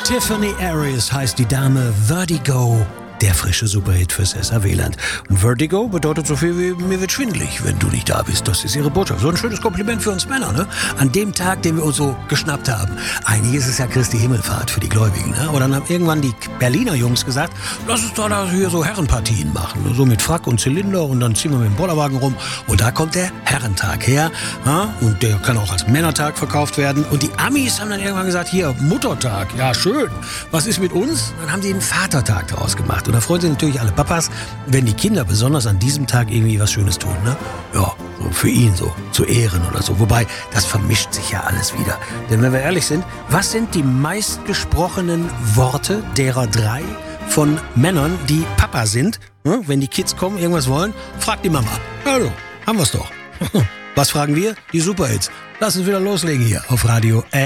Tiffany Aries heißt die Dame. Vertigo, der frische Superhit fürs SAW-Land. Und Vertigo bedeutet so viel wie mir wird schwindelig, wenn du nicht da bist. Das ist ihre Botschaft. So ein schönes Kompliment für uns Männer, ne? An dem Tag, den wir uns so geschnappt haben. Eigentlich ist es ja Christi Himmelfahrt für die Gläubigen, ne? Aber dann haben irgendwann die Berliner Jungs gesagt, lass uns doch da hier so Herrenpartien machen. So mit Frack und Zylinder und dann ziehen wir mit dem Bollerwagen rum. Und da kommt der Herrentag her. Ja? Und der kann auch als Männertag verkauft werden. Und die Amis haben dann irgendwann gesagt, hier, Muttertag. Ja, schön. Was ist mit uns? Dann haben die einen Vatertag daraus gemacht. Und da freuen sich natürlich alle Papas, wenn die Kinder besonders an diesem Tag irgendwie was Schönes tun, ne? Ja, so für ihn so, zu Ehren oder so. Wobei, das vermischt sich ja alles wieder. Denn wenn wir ehrlich sind, was sind die meistgesprochenen Worte derer 3 von Männern, die Papa sind? Ne? Wenn die Kids kommen, irgendwas wollen, fragt die Mama. Hallo, haben wir's doch. Was fragen wir? Die Superhits. Lass uns wieder loslegen hier auf Radio